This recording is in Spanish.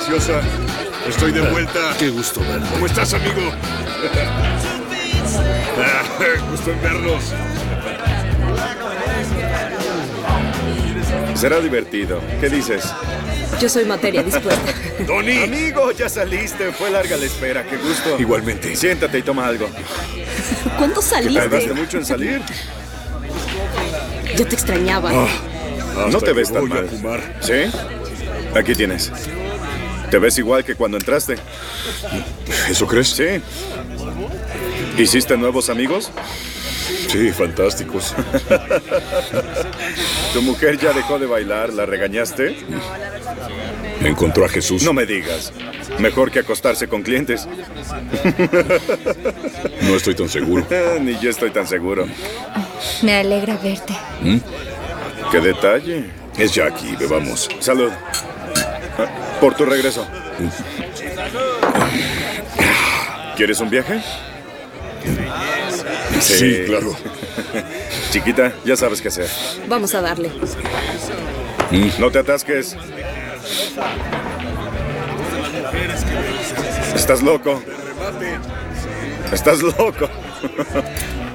preciosa. Estoy de vuelta. Qué gusto verte. ¿Cómo estás, amigo? Gusto en verlos. Será divertido. ¿Qué dices? Yo soy materia dispuesta. ¡Tony! Amigo, ya saliste. Fue larga la espera. Qué gusto. Igualmente. Siéntate y toma algo. ¿Cuándo ¿Tardaste saliste? mucho en salir? Yo te extrañaba. No te ves tan voy a mal. fumar. ¿Sí? Aquí tienes. ¿Te ves igual que cuando entraste? ¿Eso crees? Sí. ¿Hiciste nuevos amigos? Sí, fantásticos. ¿Tu mujer ya dejó de bailar? ¿La regañaste? Encontró a Jesús. No me digas. Mejor que acostarse con clientes. No estoy tan seguro. Ni yo estoy tan seguro. Me alegra verte. ¡Qué detalle! Es Jackie, bebamos. Salud. Por tu regreso. ¿Quieres un viaje? Sí, claro. Chiquita, ya sabes qué hacer. Vamos a darle. No te atasques. Estás loco. Estás loco.